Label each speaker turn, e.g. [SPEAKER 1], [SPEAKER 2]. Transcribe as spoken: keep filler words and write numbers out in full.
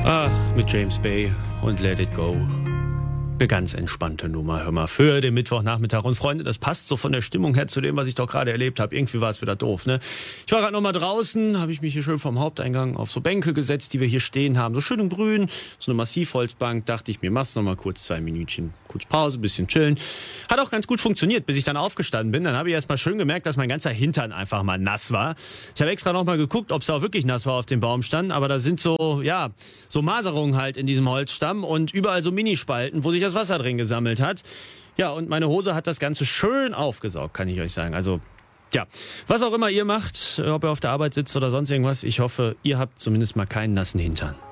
[SPEAKER 1] Ach, mit James Bay und Let It Go. Eine ganz entspannte Nummer, hör mal, für den Mittwochnachmittag. Und Freunde, das passt so von der Stimmung her zu dem, was ich doch gerade erlebt habe. Irgendwie war es wieder doof, ne? Ich war gerade noch mal draußen, habe ich mich hier schön vom Haupteingang auf so Bänke gesetzt, die wir hier stehen haben. So schön und grün, so eine Massivholzbank. Dachte ich mir, mach's noch mal kurz zwei Minütchen. Kurz Pause, bisschen chillen. Hat auch ganz gut funktioniert, bis ich dann aufgestanden bin. Dann habe ich erst mal schön gemerkt, dass mein ganzer Hintern einfach mal nass war. Ich habe extra noch mal geguckt, ob es auch wirklich nass war auf dem Baumstamm. Aber da sind so, ja, so Maserungen halt in diesem Holzstamm und überall so Minispalten, wo sich das Wasser drin gesammelt hat. Ja, und meine Hose hat das Ganze schön aufgesaugt, kann ich euch sagen. Also, ja, was auch immer ihr macht, ob ihr auf der Arbeit sitzt oder sonst irgendwas, ich hoffe, ihr habt zumindest mal keinen nassen Hintern.